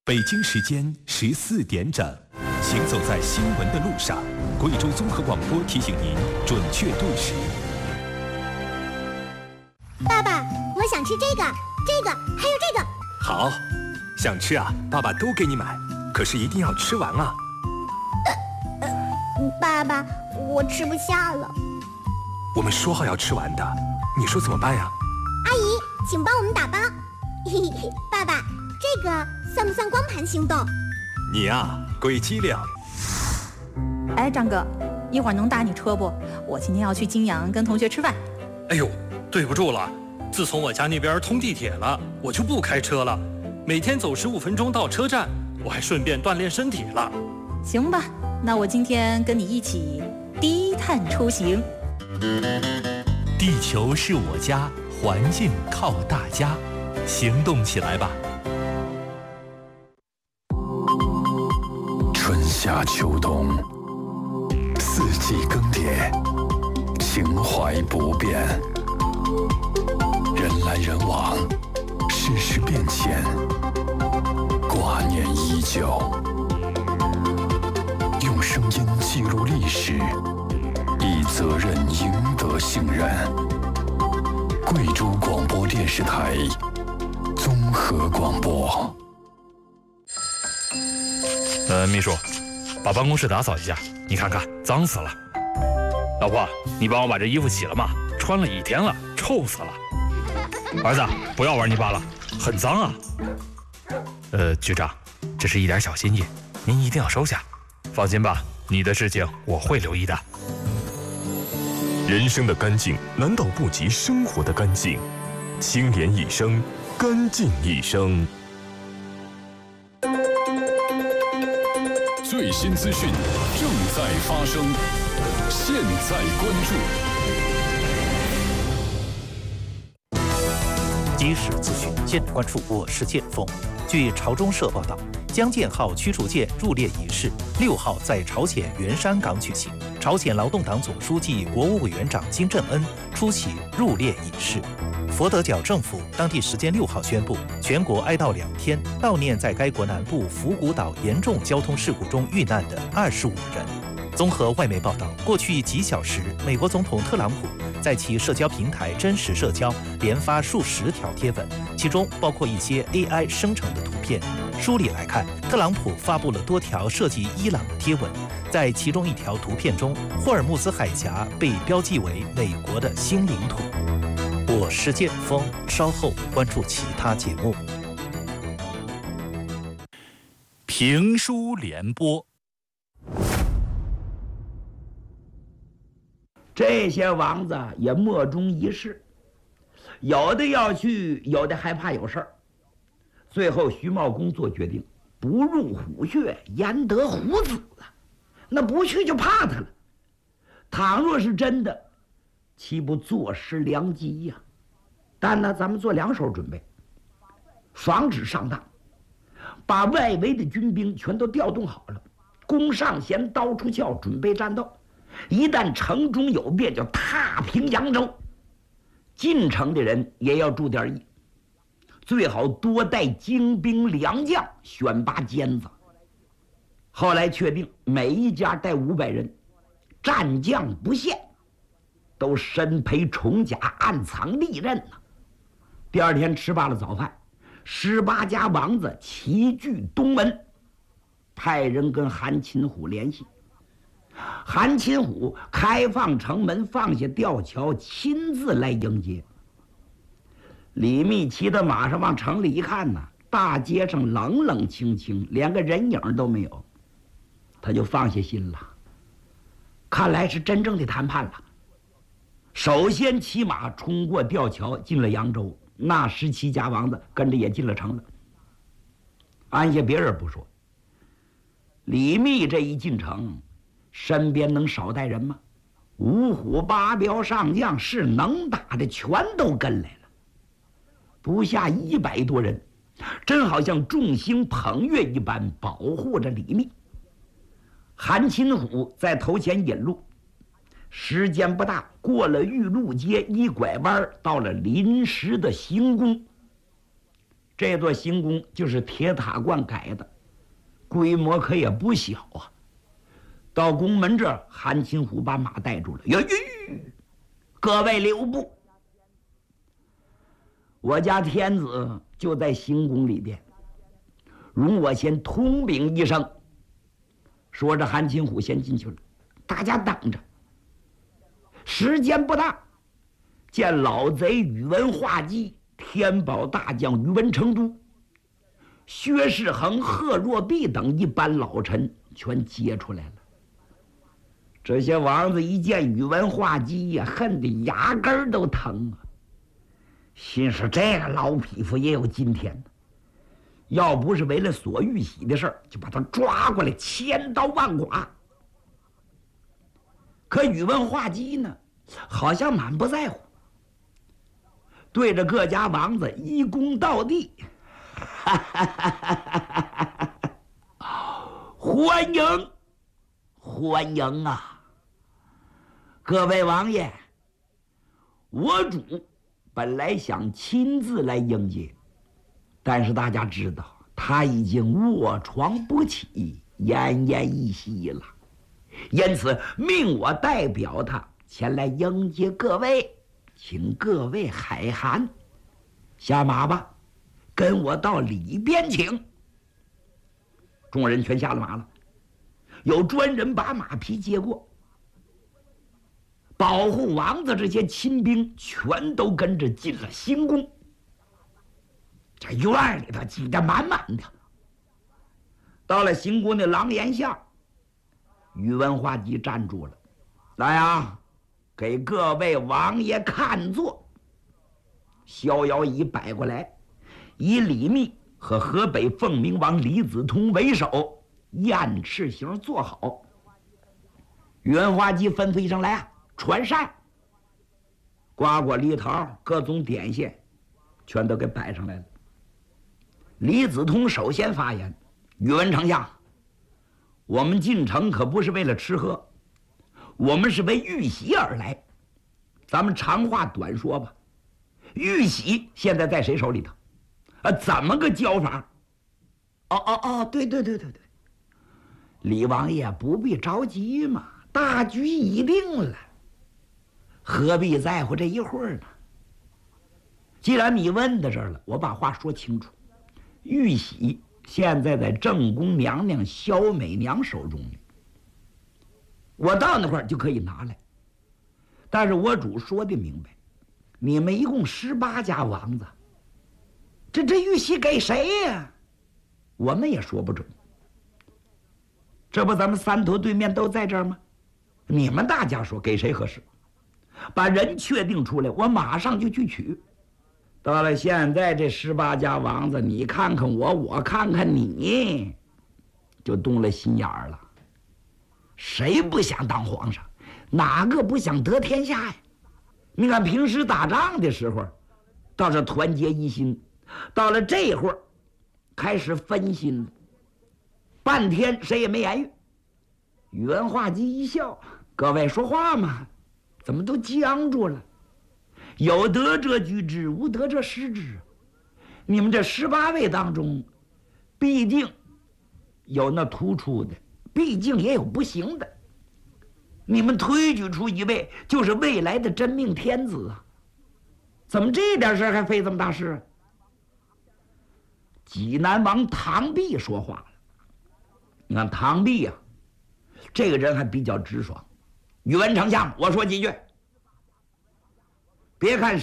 北京时间14点整，行走在新闻的路上，贵州综合广播提醒您准确对时。 爸爸，我想吃这个，还有这个。 好，想吃啊，爸爸都给你买，可是一定要吃完啊。 爸爸，我吃不下了。 我们说好要吃完的，你说怎么办呀？ 阿姨，请帮我们打包。爸爸，这个算不算光盘行动？ 你呀，鬼机灵。 哎，张哥，一会儿能打你车不？我今天要去金阳跟同学吃饭。 哎呦，对不住了，自从我家那边通地铁了，我就不开车了，每天走15分钟到车站，我还顺便锻炼身体了。 行吧，那我今天跟你一起低碳出行。 地球是我家，环境靠大家，行动起来吧！ 春夏秋冬，四季更迭，情怀不变。人来人往，世事变迁，挂念依旧。用声音记录历史，以责任赢得信任。贵州广播电视台综合广播。 秘书，把办公室打扫一下，你看看脏死了。老婆，你帮我把这衣服洗了吗？穿了1天了，臭死了。儿子，不要玩泥巴了，很脏啊。局长，这是一点小心意，您一定要收下。放心吧，你的事情我会留意的。 人生的干净难道不及生活的干净？清廉一生，干净一生。 最新资讯正在发生，现在关注。 即时资讯，现在关注。我是剑锋。据朝中社报道，江建号驱逐舰入列仪式6号在朝鲜元山港举行。朝鲜劳动党总书记、国务委员长金正恩出席入列仪式。佛得角政府当地时间6号宣布，全国哀悼2天，悼念在该国南部福谷岛严重交通事故中遇难的25人。综合外媒报道，过去几小时，美国总统特朗普在其社交平台真实社交连发数十条贴文，其中包括一些 AI 生成的图片。梳理来看，特朗普发布了多条涉及伊朗的贴文，在其中一条图片中，霍尔木兹海峡被标记为美国的新领土。我是剑锋，稍后关注其他节目。 评书联播。 这些王子也莫衷一是，有的要去，有的害怕有事儿。最后徐茂公做决定，不入虎穴，焉得虎子啊！那不去就怕他了。倘若是真的，岂不坐失良机呀？但呢，咱们做2手准备，防止上当，把外围的军兵全都调动好了，弓上弦，刀出鞘，准备战斗。一旦城中有变，就踏平扬州。进城的人也要注点意，最好多带精兵良将，选拔尖子。后来确定每一家带500人，战将不限，都身披重甲，暗藏利刃呢。第2天吃罢了早饭，18家王子齐聚东门，派人跟韩擒虎联系。韩擒虎开放城门，放下吊桥，亲自来迎接。李密骑的马上往城里一看呢，大街上冷冷清清，连个人影都没有，他就放下心了。看来是真正的谈判了。首先骑马冲过吊桥，进了扬州，那17家王子跟着也进了城了。按下别人不说，李密这一进城，身边能少带人吗？5虎8彪上将是能打的全都跟来了，不下100多人，真好像众星捧月一般保护着李密。韩擒虎在头前引路，时间不大，过了玉路街，一拐弯到了临时的行宫。 这座行宫就是铁塔观改的，规模可也不小啊。到宫门这儿，韩擒虎把马带住了。哟，各位留步，我家天子就在行宫里边，容我先通禀一声。说着，韩擒虎先进去了，大家等着。时间不大，见老贼宇文化及、天宝大将宇文成都、薛世恒、贺若弼等一班老臣全接出来了。这些王子一见宇文化及呀，恨得牙根儿都疼啊，心说这个老匹夫也有今天呢。要不是为了索玉玺的事儿，就把他抓过来千刀万剐。可宇文化及呢，好像满不在乎，对着各家王子一躬到地，欢迎，欢迎啊！各位王爷，我主本来想亲自来迎接，但是大家知道他已经卧床不起，奄奄一息了，因此命我代表他前来迎接各位，请各位海涵，下马吧，跟我到里边请。众人全下了马了，有专人把马匹接过，保护王子这些亲兵全都跟着进了行宫。这院里头挤得满满的。到了行宫的廊檐下，宇文化及站住了，来啊，给各位王爷看座。逍遥椅摆过来，以李密和河北凤鸣王李子通为首，雁翅形坐好。宇文化及吩咐一声，来啊，传膳。瓜果梨桃各种点心全都给摆上来了。李子通首先发言：宇文丞相，我们进城可不是为了吃喝，我们是为玉玺而来。咱们长话短说吧，玉玺现在在谁手里头？怎么个交法？对，李王爷不必着急嘛，大局已定了，何必在乎这一会儿呢？既然你问到这儿了，我把话说清楚。玉玺现在在正宫娘娘萧美娘手中呢，我到那块儿就可以拿来。但是我主说的明白，你们一共18家王子，这玉玺给谁呀？我们也说不准。这不咱们三头对面都在这儿吗？你们大家说给谁合适，把人确定出来，我马上就去取。到了现在，这18家王子，你看看我，我看看你，就动了心眼儿了。谁不想当皇上？哪个不想得天下呀？你看平时打仗的时候，倒是团结一心，到了这会儿，开始分心了，半天谁也没言语。宇文化及一笑：“各位说话嘛，怎么都僵住了？有得者居之，无得者失之。你们这18位当中，毕竟有那突出的，毕竟也有不行的。你们推举出一位，就是未来的真命天子啊！怎么这点事还费这么大事啊？”济南王唐弼说话了。你看唐弼啊，这个人还比较直爽。宇文丞相，我说几句。别看